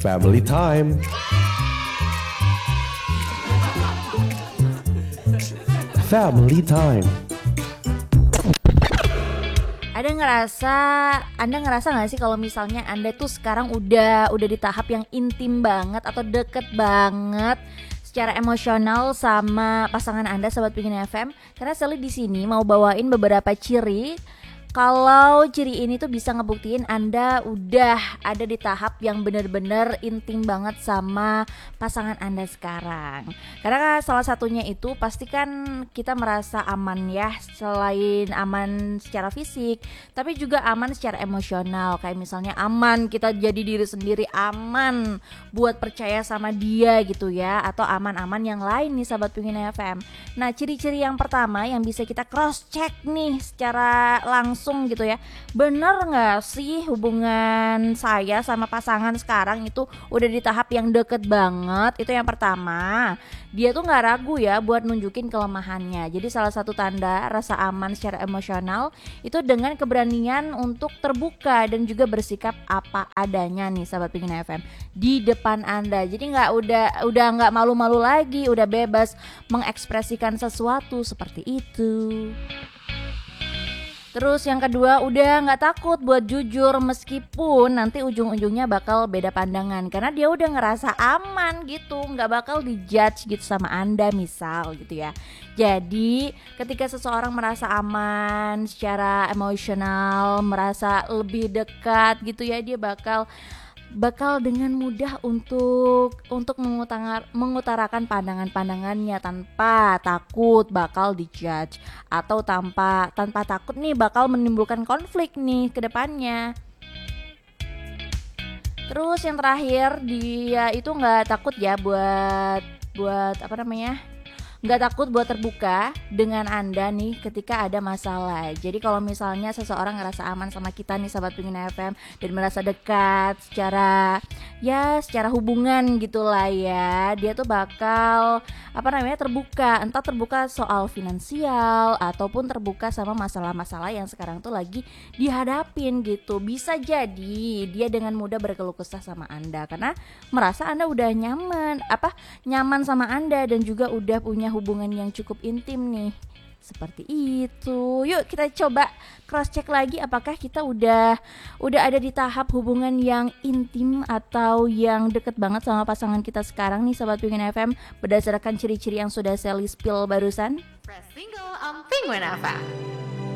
Family time. Family time. Anda ngerasa nggak sih kalau misalnya Anda tuh sekarang udah di tahap yang intim banget atau deket banget secara emosional sama pasangan Anda, Sobat Pingin FM? Karena Sally di sini mau bawain beberapa ciri kalau ciri ini tuh bisa ngebuktiin Anda udah ada di tahap yang benar-benar intim banget sama pasangan Anda sekarang. Karena salah satunya itu pasti kan kita merasa aman ya, selain aman secara fisik, tapi juga aman secara emosional. Kayak misalnya aman kita jadi diri sendiri, aman buat percaya sama dia gitu ya, atau aman-aman yang lain nih Sahabat Pingin FM. Nah, ciri-ciri yang pertama yang bisa kita cross check nih secara langsung gitu ya, bener gak sih hubungan saya sama pasangan sekarang itu udah di tahap yang deket banget. Itu yang pertama, dia tuh gak ragu ya buat nunjukin kelemahannya. Jadi salah satu tanda rasa aman secara emosional itu dengan keberanian untuk terbuka dan juga bersikap apa adanya nih Sahabat Pingin FM di depan Anda. Jadi udah gak malu-malu lagi, udah bebas mengekspresikan sesuatu seperti itu. Terus yang kedua, udah gak takut buat jujur meskipun nanti ujung-ujungnya bakal beda pandangan. Karena dia udah ngerasa aman gitu, gak bakal dijudge gitu sama Anda misal gitu ya. Jadi ketika seseorang merasa aman secara emosional, merasa lebih dekat gitu ya, dia bakal dengan mudah untuk mengutarakan pandangan-pandangannya tanpa takut bakal dijudge, atau tanpa takut nih bakal menimbulkan konflik nih ke depannya. Terus yang terakhir, dia itu nggak takut ya buat nggak takut buat terbuka dengan Anda nih ketika ada masalah. Jadi kalau misalnya seseorang ngerasa aman sama kita nih Sahabat Pingin FM dan merasa dekat secara hubungan gitulah ya, dia tuh bakal terbuka, entah terbuka soal finansial ataupun terbuka sama masalah-masalah yang sekarang tuh lagi dihadapin gitu. Bisa jadi dia dengan mudah berkeluh kesah sama Anda karena merasa Anda udah nyaman sama Anda dan juga udah punya hubungan yang cukup intim nih. Seperti itu. Yuk kita coba cross check lagi, apakah kita udah ada di tahap hubungan yang intim atau yang deket banget sama pasangan kita sekarang nih Sobat Pingin FM, berdasarkan ciri-ciri yang sudah Sally spill barusan. Press single on Penguin FM.